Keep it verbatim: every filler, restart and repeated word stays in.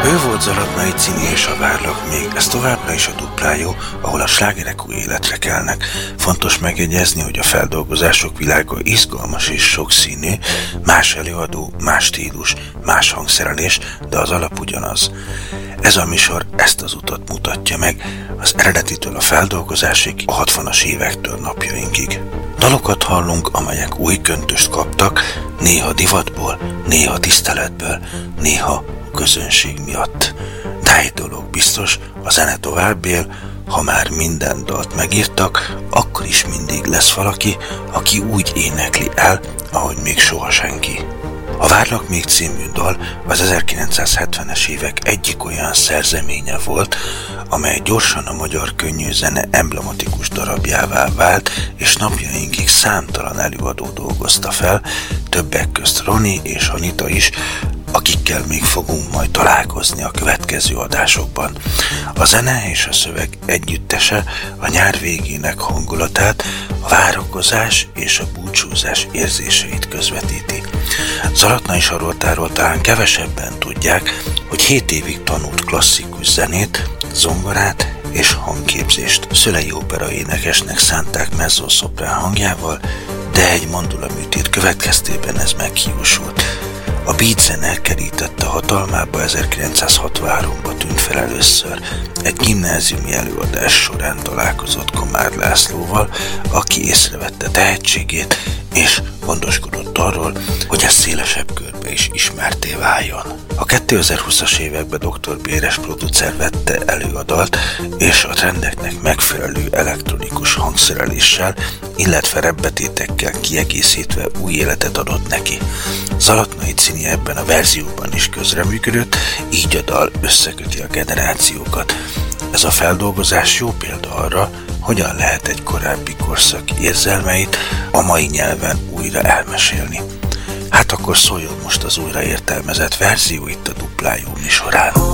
Ő volt Zalatnai Cini és a Várlak még, ez továbbra is a Duplájó, ahol a slágerek új életre kelnek. Fontos megjegyezni, hogy a feldolgozások világa izgalmas és sokszínű, más előadó, más stílus, más hangszerelés, de az alap ugyanaz. Ez a műsor ezt az utat mutatja meg, az eredetitől a feldolgozásig, a hatvanas évektől napjainkig. Dalokat hallunk, amelyek új köntöst kaptak, néha divatból, néha tiszteletből, néha közönség miatt. De egy dolog biztos, a zene tovább él, ha már minden dalt megírtak, akkor is mindig lesz valaki, aki úgy énekli el, ahogy még soha senki. A Várlak még című dal az ezerkilencszázhetvenes évek egyik olyan szerzeménye volt, amely gyorsan a magyar könnyűzene emblematikus darabjává vált, és napjainkig számtalan előadó dolgozta fel, többek közt Roni és Anita is, akikkel még fogunk majd találkozni a következő adásokban. A zene és a szöveg együttese a nyár végének hangulatát, a várakozás és a búcsúzás érzéseit közvetíti. Zalatnai Saroltáról talán kevesebben tudják, hogy hét évig tanult klasszikus zenét, zongorát és hangképzést. Szülei opera énekesnek szánták mezzoszoprán hangjával, de egy mandulaműtét következtében ez meghiúsult. A beat zene kerítette hatalmába, ezerkilencszázhatvanháromban tűnt fel először. Egy gimnáziumi előadás során találkozott Komár Lászlóval, aki észrevette tehetségét, és gondoskodott arról, hogy ez szélesebb körbe is ismerté váljon. A kétezer-húszas években doktor Béres producer vette elő a dalt, és a trendeknek megfelelő elektronikus hangszereléssel, illetve repbetétekkel kiegészítve új életet adott neki. Zalatnai Cini ebben a verzióban is közreműködött, így a dal összeköti a generációkat. Ez a feldolgozás jó példa arra, hogyan lehet egy korábbi korszak érzelmeit a mai nyelven újra elmesélni. Hát akkor szóljon most az újraértelmezett verzió itt a Duplájó műsorán.